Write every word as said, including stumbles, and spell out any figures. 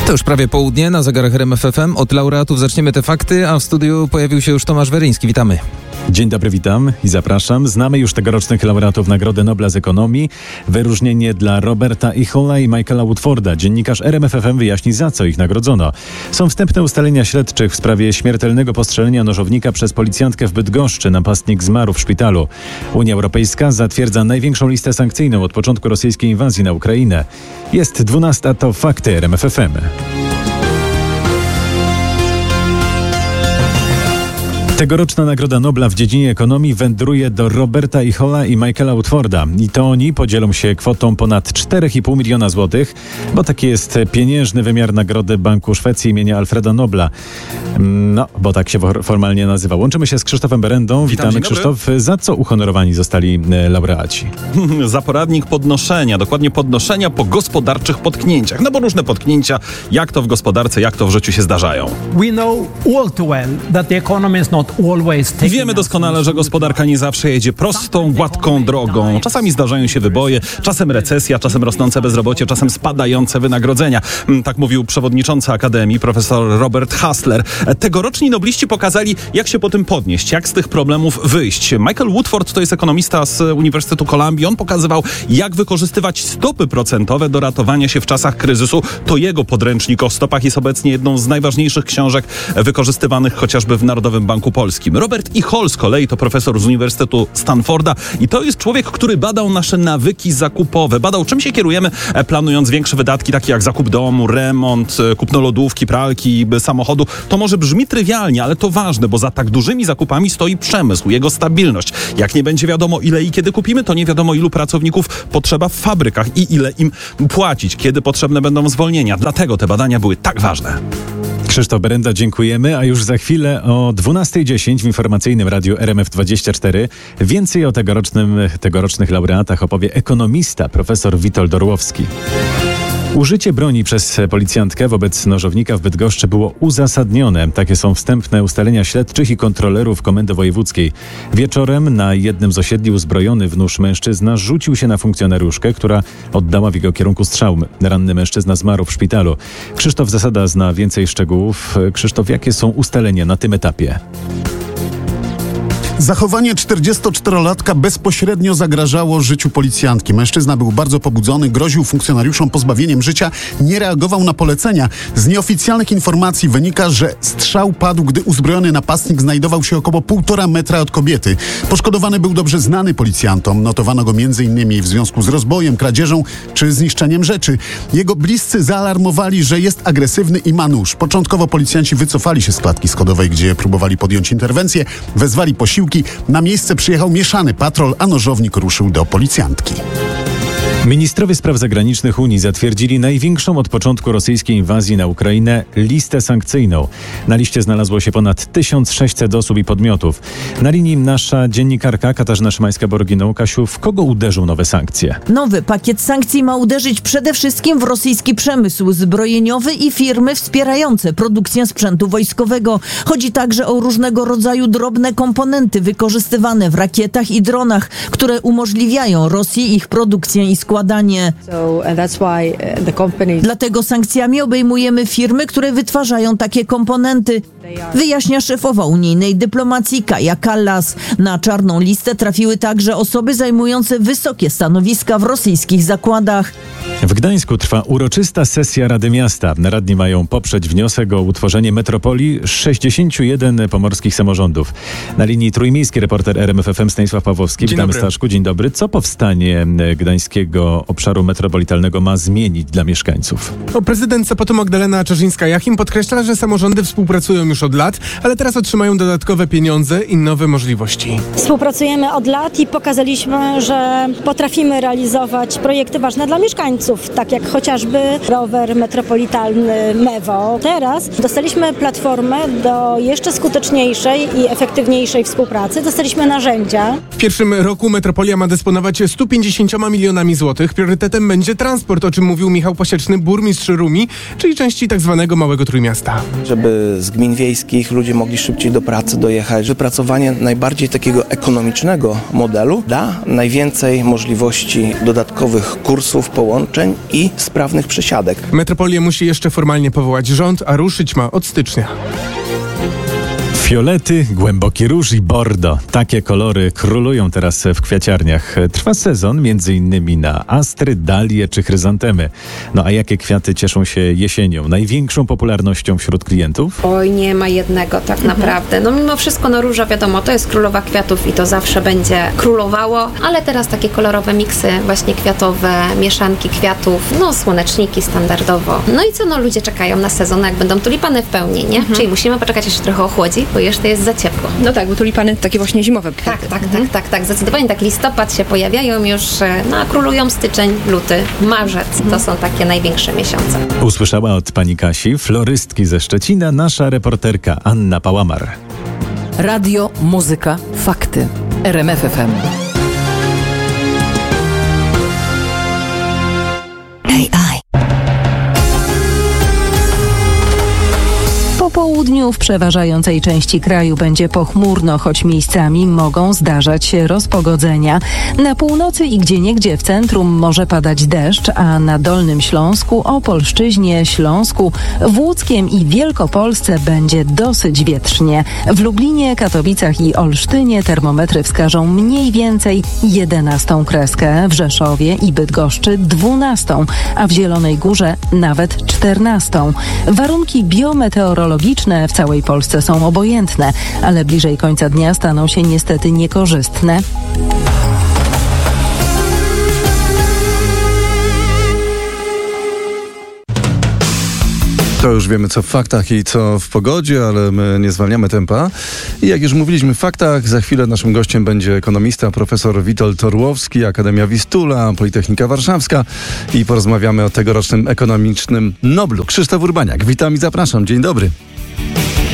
To już prawie południe na zegarach R M F F M. Od laureatów zaczniemy te fakty, a w studiu pojawił się już Tomasz Weryński. Witamy. Dzień dobry, witam i zapraszam. Znamy już tegorocznych laureatów Nagrody Nobla z ekonomii. Wyróżnienie dla Roberta Ihola i Michaela Woodforda. Dziennikarz R M F F M wyjaśni, za co ich nagrodzono. Są wstępne ustalenia śledczych w sprawie śmiertelnego postrzelenia nożownika przez policjantkę w Bydgoszczy. Napastnik zmarł w szpitalu. Unia Europejska zatwierdza największą listę sankcyjną od początku rosyjskiej inwazji na Ukrainę. Jest dwunasta, to fakty R M F F M. Tegoroczna Nagroda Nobla w dziedzinie ekonomii wędruje do Roberta Ihola i Michaela Woodforda. I to oni podzielą się kwotą ponad cztery i pół miliona złotych, bo taki jest pieniężny wymiar nagrody Banku Szwecji imienia Alfreda Nobla. No, bo tak się formalnie nazywa. Łączymy się z Krzysztofem Berendą. Witam, Witamy, Krzysztof. Za co uhonorowani zostali laureaci? Za poradnik podnoszenia, dokładnie podnoszenia po gospodarczych potknięciach. No bo różne potknięcia, jak to w gospodarce, jak to w życiu się zdarzają. We know all too well that the economy is not Wiemy doskonale, że gospodarka nie zawsze jedzie prostą, gładką drogą. Czasami zdarzają się wyboje, czasem recesja, czasem rosnące bezrobocie, czasem spadające wynagrodzenia. Tak mówił przewodniczący Akademii, profesor Robert Hassler. Tegoroczni nobliści pokazali, jak się po tym podnieść, jak z tych problemów wyjść. Michael Woodford to jest ekonomista z Uniwersytetu Kolumbii. On pokazywał, jak wykorzystywać stopy procentowe do ratowania się w czasach kryzysu. To jego podręcznik o stopach jest obecnie jedną z najważniejszych książek wykorzystywanych chociażby w Narodowym Banku Polskim. Robert Ihol z kolei to profesor z Uniwersytetu Stanforda i to jest człowiek, który badał nasze nawyki zakupowe. Badał, czym się kierujemy, planując większe wydatki, takie jak zakup domu, remont, kupno lodówki, pralki, samochodu. To może brzmi trywialnie, ale to ważne, bo za tak dużymi zakupami stoi przemysł, jego stabilność. Jak nie będzie wiadomo, ile i kiedy kupimy, to nie wiadomo, ilu pracowników potrzeba w fabrykach i ile im płacić, kiedy potrzebne będą zwolnienia. Dlatego te badania były tak ważne. Krzysztof Berenda, dziękujemy, a już za chwilę o dwunasta dziesięć w informacyjnym radiu R M F dwadzieścia cztery więcej o tegorocznym, tegorocznych laureatach opowie ekonomista profesor Witold Orłowski. Użycie broni przez policjantkę wobec nożownika w Bydgoszczy było uzasadnione. Takie są wstępne ustalenia śledczych i kontrolerów Komendy Wojewódzkiej. Wieczorem na jednym z osiedli uzbrojony w nóż mężczyzna rzucił się na funkcjonariuszkę, która oddała w jego kierunku strzał. Ranny mężczyzna zmarł w szpitalu. Krzysztof Zasada zna więcej szczegółów. Krzysztof, jakie są ustalenia na tym etapie? Zachowanie czterdziestoczterolatka bezpośrednio zagrażało życiu policjantki. Mężczyzna był bardzo pobudzony, groził funkcjonariuszom pozbawieniem życia, nie reagował na polecenia. Z nieoficjalnych informacji wynika, że strzał padł, gdy uzbrojony napastnik znajdował się około półtora metra od kobiety. Poszkodowany był dobrze znany policjantom. Notowano go między innymi w związku z rozbojem, kradzieżą czy zniszczeniem rzeczy. Jego bliscy zaalarmowali, że jest agresywny i ma nóż. Początkowo policjanci wycofali się z klatki schodowej, gdzie próbowali podjąć interwencję, wezwali posiłki. Na miejsce przyjechał mieszany patrol, a nożownik ruszył do policjantki. Ministrowie spraw zagranicznych Unii zatwierdzili największą od początku rosyjskiej inwazji na Ukrainę listę sankcyjną. Na liście znalazło się ponad tysiąc sześćset osób i podmiotów. Na linii nasza dziennikarka Katarzyna Szymańska-Borginą. Kasiu, w kogo uderzą nowe sankcje? Nowy pakiet sankcji ma uderzyć przede wszystkim w rosyjski przemysł zbrojeniowy i firmy wspierające produkcję sprzętu wojskowego. Chodzi także o różnego rodzaju drobne komponenty wykorzystywane w rakietach i dronach, które umożliwiają Rosji ich produkcję i składanie. Dlatego sankcjami obejmujemy firmy, które wytwarzają takie komponenty, wyjaśnia szefowa unijnej dyplomacji Kaja Kallas. Na czarną listę trafiły także osoby zajmujące wysokie stanowiska w rosyjskich zakładach. W Gdańsku trwa uroczysta sesja Rady Miasta. Radni mają poprzeć wniosek o utworzenie metropolii sześćdziesięciu jeden pomorskich samorządów. Na linii trójmiejski reporter R M F F M Stanisław Pawłowski. Witamy, Staszku. Dzień dobry. Co powstanie gdańskiego obszaru metropolitalnego ma zmienić dla mieszkańców? O, prezydent Sopotu Magdalena Czerzyńska-Jachim podkreśla, że samorządy współpracują już od lat, ale teraz otrzymają dodatkowe pieniądze i nowe możliwości. Współpracujemy od lat i pokazaliśmy, że potrafimy realizować projekty ważne dla mieszkańców, tak jak chociażby rower metropolitalny Mewo. Teraz dostaliśmy platformę do jeszcze skuteczniejszej i efektywniejszej współpracy. Dostaliśmy narzędzia. W pierwszym roku metropolia ma dysponować stu pięćdziesięcioma milionami złotych. Priorytetem będzie transport, o czym mówił Michał Pasieczny, burmistrz Rumi, czyli części tak zwanego Małego Trójmiasta. Żeby z gmin wiejskich ludzie mogli szybciej do pracy dojechać. Wypracowanie najbardziej takiego ekonomicznego modelu da najwięcej możliwości dodatkowych kursów, połączeń otoczeń i sprawnych przesiadek. Metropolia musi jeszcze formalnie powołać rząd, a ruszyć ma od stycznia. Fiolety, głęboki róż i bordo. Takie kolory królują teraz w kwiaciarniach. Trwa sezon między innymi na astry, dalie czy chryzantemy. No a jakie kwiaty cieszą się jesienią? Największą popularnością wśród klientów? Oj, nie ma jednego tak mhm. naprawdę. No mimo wszystko, no róża wiadomo, to jest królowa kwiatów i to zawsze będzie królowało, ale teraz takie kolorowe miksy, właśnie kwiatowe, mieszanki kwiatów, no słoneczniki standardowo. No i co, no ludzie czekają na sezon, jak będą tulipany w pełni, nie? Mhm. Czyli musimy poczekać, jeszcze trochę ochłodzi, bo jeszcze jest za ciepło. No tak, bo tulipany takie właśnie zimowe kwiaty. Tak, tak, mhm. tak, tak, tak. Zdecydowanie tak listopad się pojawiają już, no a królują styczeń, luty, marzec. Mhm. To są takie największe miesiące. Usłyszała od pani Kasi, florystki ze Szczecina, nasza reporterka Anna Pałamar. Radio, muzyka, fakty. R M F F M. Po południu w przeważającej części kraju będzie pochmurno, choć miejscami mogą zdarzać się rozpogodzenia. Na północy i gdzieniegdzie w centrum może padać deszcz, a na Dolnym Śląsku, Opolszczyźnie, Śląsku, w Łódzkiem i Wielkopolsce będzie dosyć wietrznie. W Lublinie, Katowicach i Olsztynie termometry wskażą mniej więcej jedenastą kreskę, w Rzeszowie i Bydgoszczy dwunastą, a w Zielonej Górze nawet czternastą. Warunki biometeorologiczne w całej Polsce są obojętne, ale bliżej końca dnia staną się niestety niekorzystne. To już wiemy, co w faktach i co w pogodzie, ale my nie zwalniamy tempa. I jak już mówiliśmy w faktach, za chwilę naszym gościem będzie ekonomista profesor Witold Orłowski, Akademia Wistula, Politechnika Warszawska i porozmawiamy o tegorocznym ekonomicznym Noblu. Krzysztof Urbaniak, witam i zapraszam. Dzień dobry.